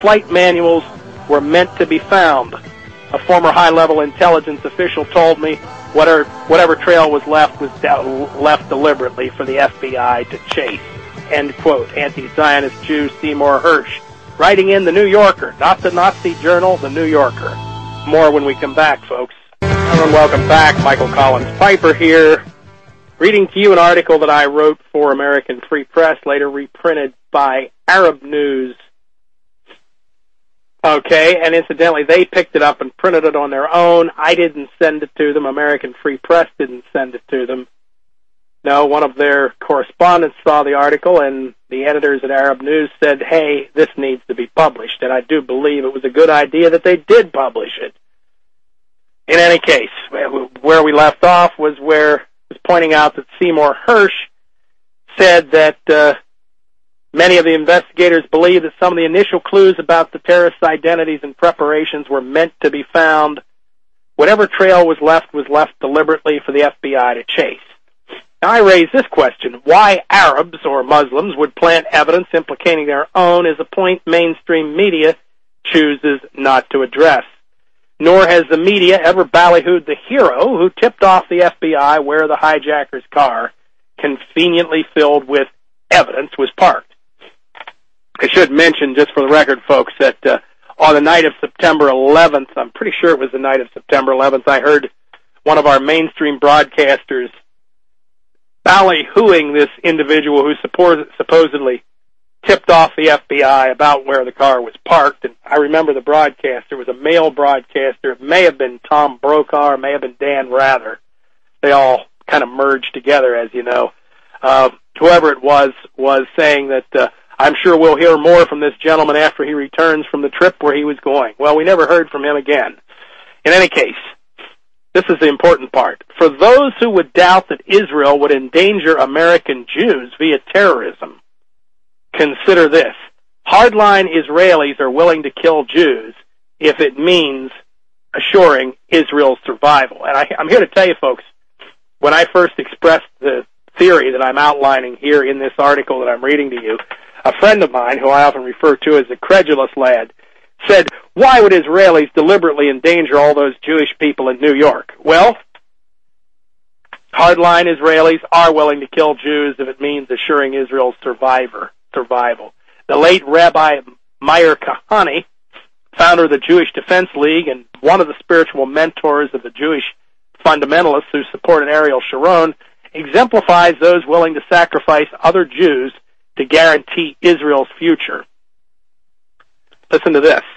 flight manuals were meant to be found. A former high-level intelligence official told me whatever trail was left was left deliberately for the FBI to chase. End quote. Anti-Zionist Jew Seymour Hersh, writing in The New Yorker, not the Nazi journal, The New Yorker. More when we come back, folks. Everyone, welcome back. Michael Collins Piper here, reading to you an article that I wrote for American Free Press, later reprinted by Arab News. Okay, and incidentally, they picked it up and printed it on their own. I didn't send it to them. American Free Press didn't send it to them. No, one of their correspondents saw the article, and the editors at Arab News said, hey, this needs to be published. And I do believe it was a good idea that they did publish it. In any case, where we left off was pointing out that Seymour Hersh said that many of the investigators believe that some of the initial clues about the terrorists' identities and preparations were meant to be found. Whatever trail was left deliberately for the FBI to chase. Now, I raise this question. Why Arabs or Muslims would plant evidence implicating their own is a point mainstream media chooses not to address. Nor has the media ever ballyhooed the hero who tipped off the FBI where the hijacker's car, conveniently filled with evidence, was parked. I should mention, just for the record, folks, that on the night of September 11th, I'm pretty sure it was the night of September 11th, I heard one of our mainstream broadcasters ballyhooing this individual who supposedly tipped off the FBI about where the car was parked. And I remember the broadcaster was a male broadcaster. It may have been Tom Brokaw, or may have been Dan Rather. They all kind of merged together, as you know. Whoever it was saying that I'm sure we'll hear more from this gentleman after he returns from the trip where he was going. Well, we never heard from him again. In any case, this is the important part. For those who would doubt that Israel would endanger American Jews via terrorism, consider this. Hardline Israelis are willing to kill Jews if it means assuring Israel's survival. And I'm here to tell you, folks, when I first expressed the theory that I'm outlining here in this article that I'm reading to you, a friend of mine, who I often refer to as the credulous lad, said, why would Israelis deliberately endanger all those Jewish people in New York? Well, hardline Israelis are willing to kill Jews if it means assuring Israel's survival. The late Rabbi Meir Kahane, founder of the Jewish Defense League and one of the spiritual mentors of the Jewish fundamentalists who supported Ariel Sharon, exemplifies those willing to sacrifice other Jews to guarantee Israel's future. Listen to this.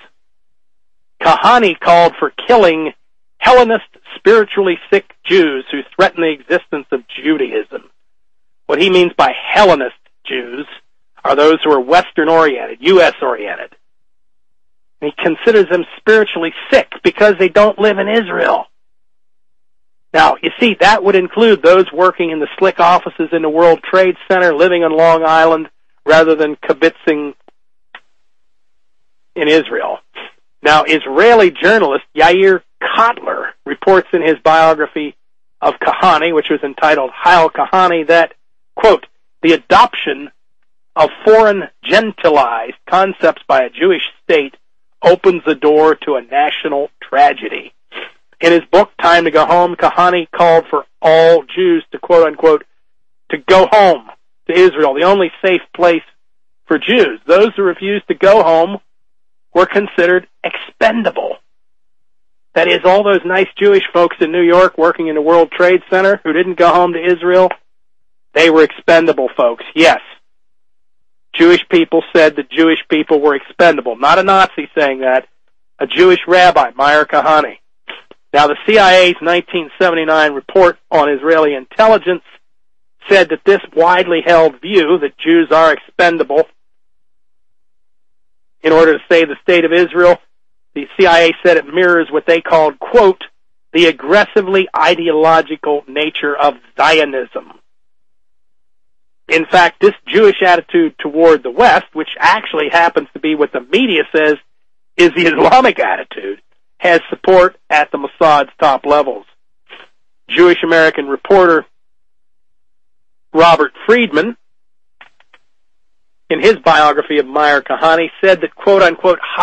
Kahane called for killing Hellenist, spiritually sick Jews who threaten the existence of Judaism. What he means by Hellenist Jews are those who are Western-oriented, U.S.-oriented. And he considers them spiritually sick because they don't live in Israel. Now, you see, that would include those working in the slick offices in the World Trade Center, living on Long Island, rather than kibitzing in Israel. Now, Israeli journalist Yair Kotler reports in his biography of Kahane, which was entitled Heil Kahane, that, quote, the adoption of foreign gentilized concepts by a Jewish state opens the door to a national tragedy. In his book, Time to Go Home, Kahane called for all Jews to, quote-unquote, to go home to Israel, the only safe place for Jews. Those who refused to go home were considered expendable. That is, all those nice Jewish folks in New York working in the World Trade Center who didn't go home to Israel, they were expendable folks, yes. Jewish people said that Jewish people were expendable. Not a Nazi saying that, a Jewish rabbi, Meir Kahane. Now, the CIA's 1979 report on Israeli intelligence said that this widely held view that Jews are expendable in order to save the state of Israel, the CIA said it mirrors what they called, quote, the aggressively ideological nature of Zionism. In fact, this Jewish attitude toward the West, which actually happens to be what the media says is the Islamic attitude, has support at the Mossad's top levels. Jewish-American reporter Robert Friedman in his biography of Meyer Kahane, said that, quote-unquote,